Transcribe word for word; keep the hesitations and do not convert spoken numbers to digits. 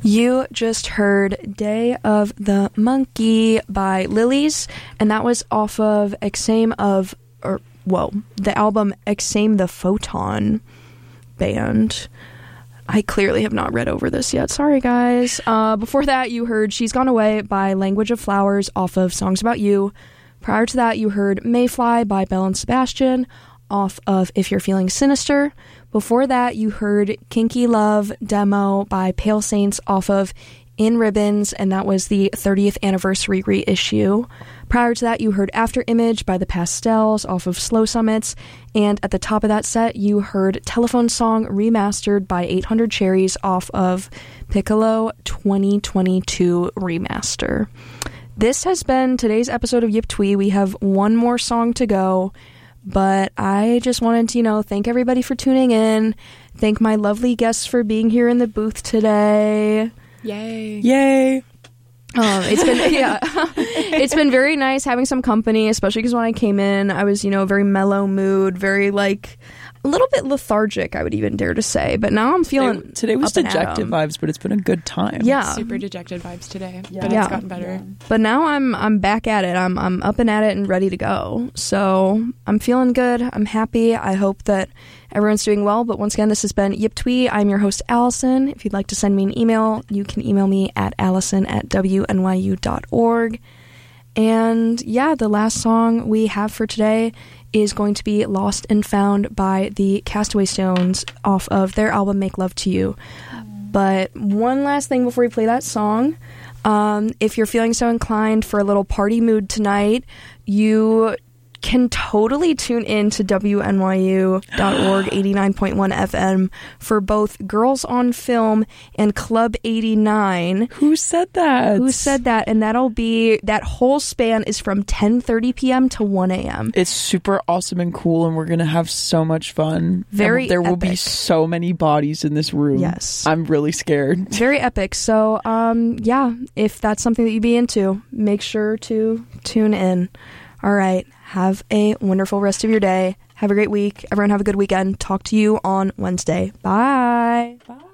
You just heard Day of the Monkey by Lilies, and that was off of Exame of, or, whoa, the album Exame the Photon Band. I clearly have not read over this yet. Sorry, guys. Uh, before that, you heard She's Gone Away by Language of Flowers off of Songs About You. Prior to that, you heard Mayfly by Belle and Sebastian off of If You're Feeling Sinister. Before that, you heard Kinky Love Demo by Pale Saints off of In Ribbons, and that was the thirtieth anniversary reissue. Prior to that, you heard After Image by The Pastels off of Slow Summits, and at the top of that set, you heard Telephone Song Remastered by eight hundred Cherries off of Piccolo twenty twenty-two Remaster. This has been today's episode of Yip Twee. We have one more song to go, but I just wanted to, you know, thank everybody for tuning in, thank my lovely guests for being here in the booth today. Yay. Yay. Um, it's been, yeah, it's been very nice having some company, especially because when I came in, I was, you know, very mellow mood, very, like, a little bit lethargic, I would even dare to say, but now I'm feeling Today, today was dejected vibes, but it's been a good time. Yeah. Super dejected vibes today, yeah. but yeah. it's gotten better. Yeah. But now I'm I'm back at it. I'm I'm up and at it and ready to go. So I'm feeling good. I'm happy. I hope that everyone's doing well. But once again, this has been Yip Twee. I'm your host, Allison. If you'd like to send me an email, you can email me at allison at w n y u dot org. And yeah, the last song we have for today is going to be Lost and Found by the Castaway Stones off of their album Make Love to You. But one last thing before we play that song, um, if you're feeling so inclined for a little party mood tonight, you can totally tune in to w n y u dot org eighty-nine point one F M for both Girls on Film and Club eighty-nine. Who said that? Who said that? And that'll be, that whole span is from ten thirty p.m. to one a.m. It's super awesome and cool, and we're going to have so much fun. Very and there epic. will be so many bodies in this room. Yes. I'm really scared. Very epic. So, um, yeah, if that's something that you'd be into, make sure to tune in. All right. Have a wonderful rest of your day. Have a great week. Everyone have a good weekend. Talk to you on Wednesday. Bye. Bye.